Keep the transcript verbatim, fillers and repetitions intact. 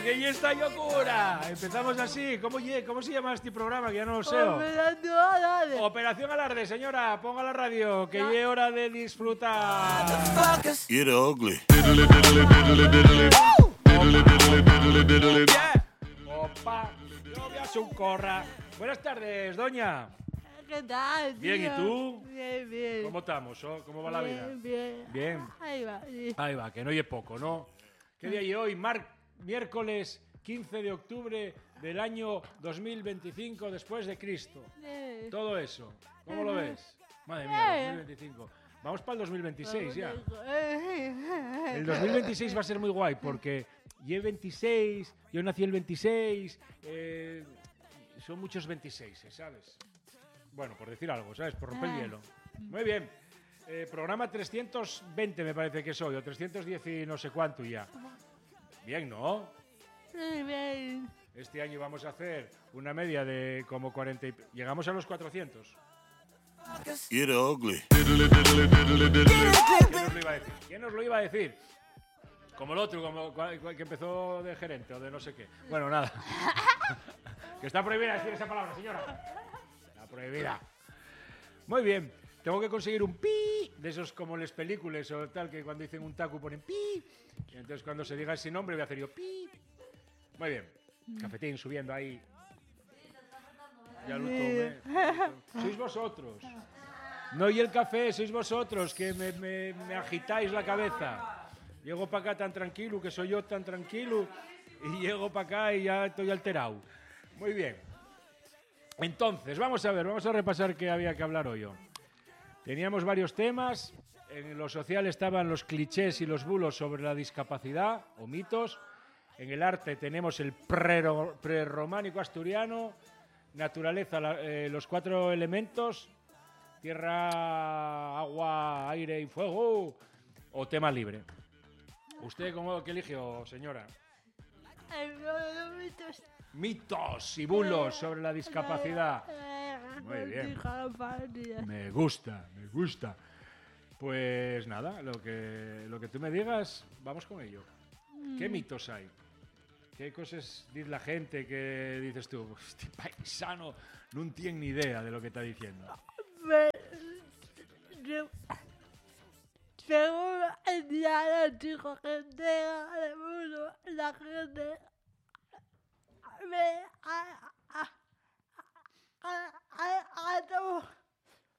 que ya está locura. Empezamos así. ¿Cómo, ¿Cómo se llama este programa? Que ya no lo sé. Operación Alarde. Operación Alarde, señora. Ponga la radio, que ya es hora de disfrutar. Get ugly. Opa, yo voy a su corra. Buenas tardes, doña. ¿Qué tal, tío? Bien, ¿y tú? Bien, bien. ¿Cómo estamos? Oh? ¿Cómo va la vida? Bien, bien. Bien. Ahí va, sí. Ahí va, que no oye poco, ¿no? ¿Qué día hay hoy? Mar miércoles quince de octubre del año dos mil veinticinco después de Cristo. Eh, Todo eso. ¿Cómo lo ves? Madre mía, dos mil veinticinco. Vamos para el dos mil veintiséis ya. El dos mil veintiséis va a ser muy guay porque yo veintiséis, yo nací el veintiséis, eh, son muchos veintiséis, ¿sabes? Bueno, por decir algo, ¿sabes? Por romper el hielo. Muy bien. Eh, programa trescientos veinte me parece que soy, o trescientos diez y no sé cuánto ya. Bien, ¿no? Sí, bien. Este año vamos a hacer una media de como cuarenta y... Llegamos a los cuatrocientos. Get ugly. ¿Quién nos lo iba a decir? ¿Quién nos lo iba a decir? Como el otro, como cual- cual que empezó de gerente o de no sé qué. Bueno, nada. Que está prohibida decir esa palabra, señora. Está prohibida. Muy bien. Tengo que conseguir un pi de esos como las películas o tal, que cuando dicen un taco ponen pi. Y entonces cuando se diga ese nombre voy a hacer yo pi. Muy bien. Cafetín subiendo ahí. Ya lo tomé. Sois vosotros. No y el café, sois vosotros que me, me, me agitáis la cabeza. Llego para acá tan tranquilo, que soy yo tan tranquilo, y llego para acá y ya estoy alterado. Muy bien. Entonces, vamos a ver, vamos a repasar qué había que hablar hoy. Teníamos varios temas. En lo social estaban los clichés y los bulos sobre la discapacidad o mitos. En el arte tenemos el prero- prerrománico asturiano, naturaleza, la- eh, los cuatro elementos, tierra, agua, aire y fuego, o tema libre. ¿Usted cómo que eligió, señora? El los mitos. Mitos y bulos sobre la discapacidad. Muy bien. Me gusta, me gusta. Pues nada, lo que, lo que tú me digas, vamos con ello. ¿Qué mitos hay? ¿Qué cosas dice la gente que dices tú? Este paisano no tiene ni idea de lo que está diciendo. Según el diario chico que entrega del mundo, la gente ve a, a, a, a, a, a,